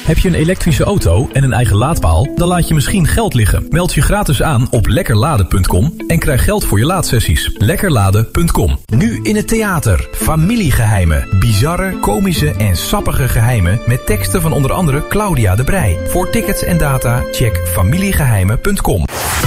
Heb je een elektrische auto en een eigen laadpaal? Dan laat je misschien geld liggen. Meld je gratis aan op lekkerladen.com en krijg geld voor je laadsessies. Lekkerladen.com. Nu in het theater. Familiegeheimen. Bizarre, komische en sappige geheimen met teksten van onder andere Claudia de Breij. Voor tickets en data check familiegeheimen.com.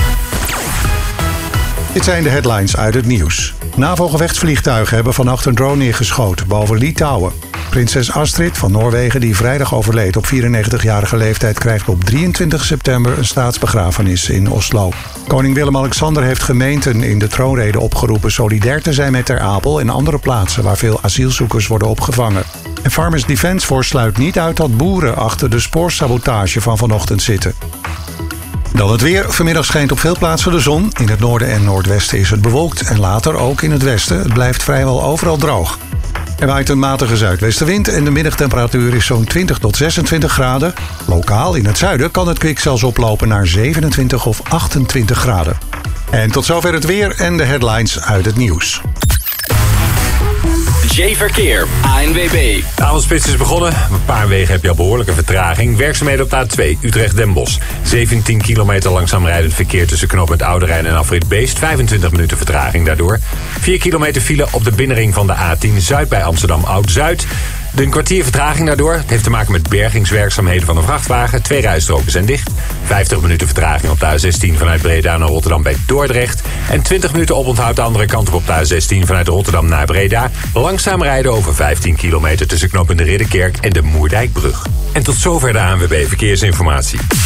Dit zijn de headlines uit het nieuws. NAVO-gevechtsvliegtuigen hebben vannacht een drone neergeschoten boven Litouwen. Prinses Astrid van Noorwegen, die vrijdag overleed op 94-jarige leeftijd, krijgt op 23 september een staatsbegrafenis in Oslo. Koning Willem-Alexander heeft gemeenten in de troonrede opgeroepen solidair te zijn met Ter Apel en andere plaatsen waar veel asielzoekers worden opgevangen. En Farmers Defence Force sluit niet uit dat boeren achter de spoorsabotage van vanochtend zitten. Dan het weer. Vanmiddag schijnt op veel plaatsen de zon. In het noorden en noordwesten is het bewolkt en later ook in het westen. Het blijft vrijwel overal droog. Er waait een matige zuidwestenwind en de middagtemperatuur is zo'n 20 tot 26 graden. Lokaal in het zuiden kan het kwik zelfs oplopen naar 27 of 28 graden. En tot zover het weer en de headlines uit het nieuws. Verkeer, ANWB. De avondspits is begonnen. Op een paar wegen heb je al behoorlijke vertraging. Werkzaamheden op de A2, Utrecht-Den Bosch. 17 kilometer langzaam rijdend verkeer tussen knooppunt Oude Rijn en Afrit Beest. 25 minuten vertraging daardoor. 4 kilometer file op de binnenring van de A10 Zuid bij Amsterdam Oud-Zuid. Een kwartier vertraging daardoor. Het heeft te maken met bergingswerkzaamheden van een vrachtwagen. 2 rijstroken zijn dicht. 50 minuten vertraging op de A16 vanuit Breda naar Rotterdam bij Dordrecht. En 20 minuten oponthoud de andere kant op de A16 vanuit Rotterdam naar Breda. Langzaam rijden over 15 kilometer tussen knooppunt de Ridderkerk en de Moerdijkbrug. En tot zover de ANWB Verkeersinformatie.